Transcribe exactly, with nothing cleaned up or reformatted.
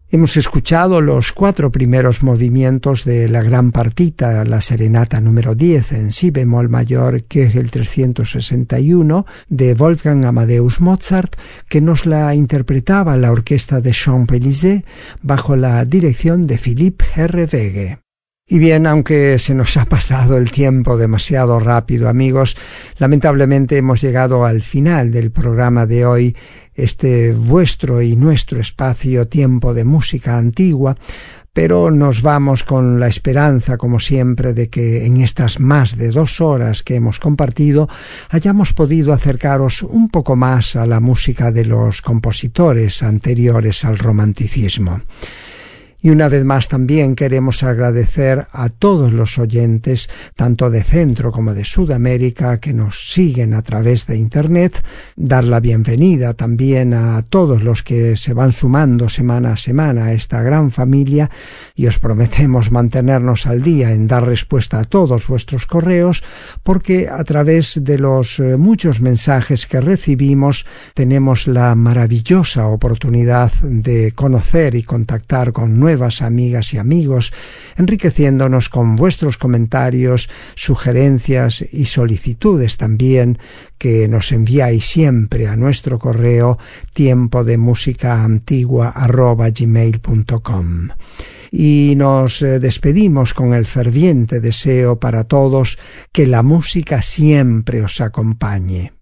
Hemos escuchado los cuatro primeros movimientos de la gran partita, la serenata número diez en si bemol mayor, que es el trescientos sesenta y uno, de Wolfgang Amadeus Mozart, que nos la interpretaba la orquesta de Champs-Élysées bajo la dirección de Philippe Herreweghe. Y bien, aunque se nos ha pasado el tiempo demasiado rápido, amigos, lamentablemente hemos llegado al final del programa de hoy, este vuestro y nuestro espacio Tiempo de Música Antigua, pero nos vamos con la esperanza, como siempre, de que en estas más de dos horas que hemos compartido hayamos podido acercaros un poco más a la música de los compositores anteriores al romanticismo. Y una vez más también queremos agradecer a todos los oyentes, tanto de Centro como de Sudamérica, que nos siguen a través de Internet, dar la bienvenida también a todos los que se van sumando semana a semana a esta gran familia, y os prometemos mantenernos al día en dar respuesta a todos vuestros correos, porque a través de los eh, muchos mensajes que recibimos tenemos la maravillosa oportunidad de conocer y contactar con nuevas amigas y amigos, enriqueciéndonos con vuestros comentarios, sugerencias y solicitudes también que nos enviáis siempre a nuestro correo tiempo de música antigua arroba gmail punto com. Y nos despedimos con el ferviente deseo para todos que la música siempre os acompañe.